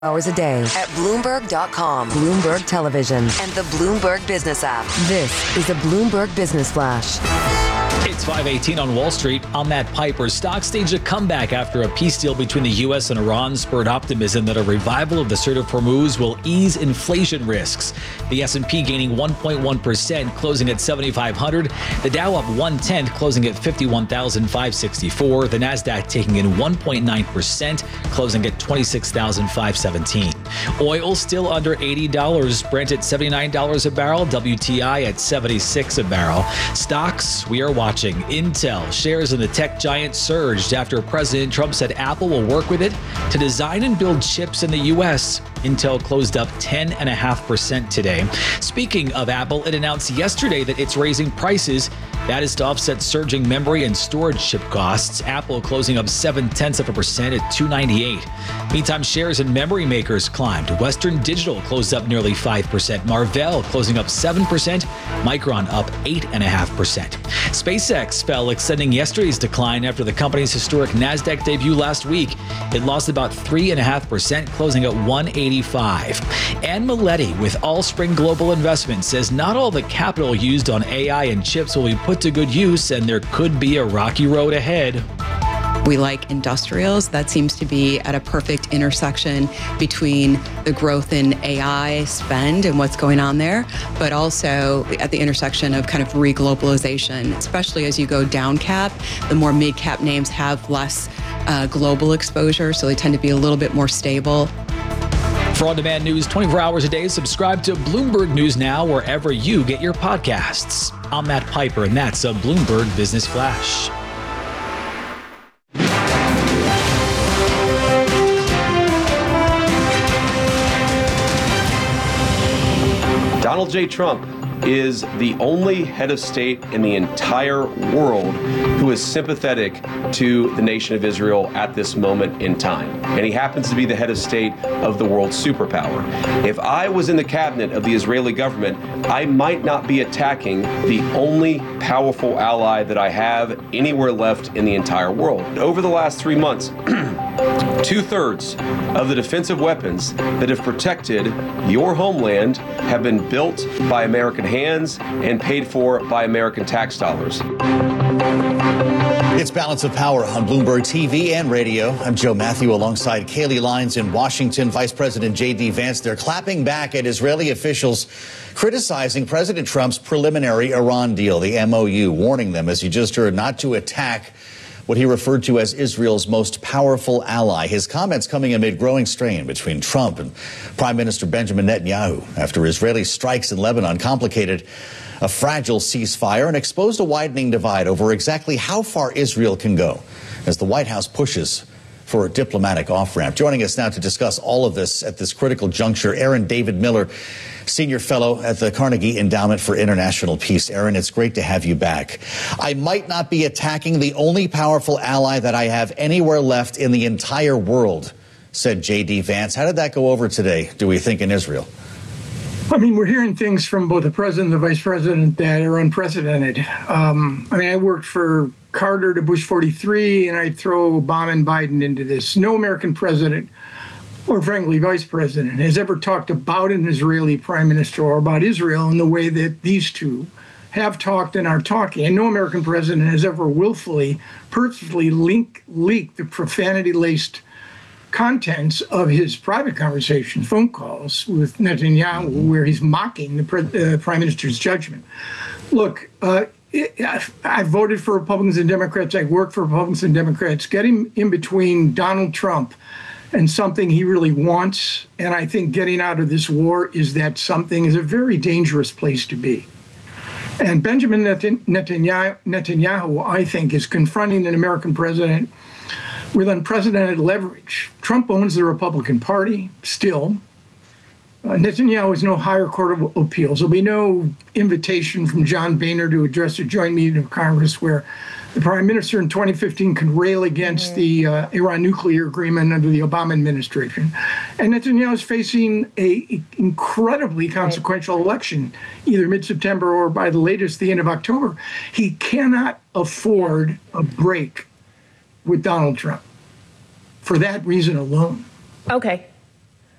Hours a day at Bloomberg.com, Bloomberg Television, and the Bloomberg Business app. This is a Bloomberg Business Flash. It's 5:18 on Wall Street. I'm Matt Piper. Stocks staged a comeback after a peace deal between the U.S. and Iran spurred optimism that a revival of the Strait of Hormuz will ease inflation risks. The S&P gaining 1.1%, closing at 7,500. The Dow up 1/10, closing at 51,564. The Nasdaq taking in 1.9%, closing at 26,517. Oil still under $80. Brent at $79 a barrel. WTI at $76 a barrel. Stocks we are watching. Intel shares in the tech giant surged after President Trump said Apple will work with it to design and build chips in the U.S. Intel closed up 10.5% today. Speaking of Apple, it announced yesterday that it's raising prices. That is to offset surging memory and storage chip costs. Apple closing up 0.7% at $298. Meantime, shares in memory makers climbed. Western Digital closed up nearly 5%. Marvell closing up 7%. Micron up 8.5%. SpaceX fell, extending yesterday's decline after the company's historic NASDAQ debut last week. It lost about 3.5%, closing at 185. Anne Maletti with Allspring Global Investments says not all the capital used on AI and chips will be put to good use, and there could be a rocky road ahead. We like industrials. That seems to be at a perfect intersection between the growth in AI spend and what's going on there, but also at the intersection of kind of reglobalization, especially as you go down cap. The more mid cap names have less global exposure, so they tend to be a little bit more stable. For on-demand news 24 hours a day, subscribe to Bloomberg News Now wherever you get your podcasts. I'm Matt Piper, and that's a Bloomberg Business Flash. Donald J. Trump is the only head of state in the entire world who is sympathetic to the nation of Israel at this moment in time. And he happens to be the head of state of the world's superpower. If I was in the cabinet of the Israeli government, I might not be attacking the only powerful ally that I have anywhere left in the entire world. Over the last 3 months, 2/3 of the defensive weapons that have protected your homeland have been built by American hands and paid for by American tax dollars. It's Balance of Power on Bloomberg TV and radio. I'm Joe Matthew alongside Kaylee Lyons in Washington. Vice President J.D. Vance, they're clapping back at Israeli officials criticizing President Trump's preliminary Iran deal, the MOU, warning them, as you just heard, not to attack what he referred to as Israel's most powerful ally. His comments coming amid growing strain between Trump and Prime Minister Benjamin Netanyahu after Israeli strikes in Lebanon complicated a fragile ceasefire and exposed a widening divide over exactly how far Israel can go as the White House pushes for a diplomatic off-ramp. Joining us now to discuss all of this at this critical juncture, Aaron David Miller, Senior Fellow at the Carnegie Endowment for International Peace. Aaron, it's great to have you back. I might not be attacking the only powerful ally that I have anywhere left in the entire world, said J.D. Vance. How did that go over today, do we think, in Israel? I mean, we're hearing things from both the president and the vice president that are unprecedented. I worked for Carter to Bush 43, and I'd throw Obama and Biden into this. No American president, or frankly, vice president, has ever talked about an Israeli prime minister or about Israel in the way that these two have talked and are talking. And no American president has ever willfully, purposefully leaked the profanity-laced contents of his private conversations, phone calls with Netanyahu, where he's mocking the prime minister's judgment. Look, I voted for Republicans and Democrats. I worked for Republicans and Democrats. Getting in between Donald Trump and something he really wants, and I think getting out of this war is that something, is a very dangerous place to be. And Benjamin Netanyahu, I think, is confronting an American president with unprecedented leverage. Trump owns the Republican Party still. Netanyahu has no higher court of appeals. There'll be no invitation from John Boehner to address a joint meeting of Congress where the prime minister in 2015 can rail against the Iran nuclear agreement under the Obama administration. And Netanyahu is facing an incredibly consequential election, either mid-September or by the latest, the end of October. He cannot afford a break with Donald Trump for that reason alone. Okay.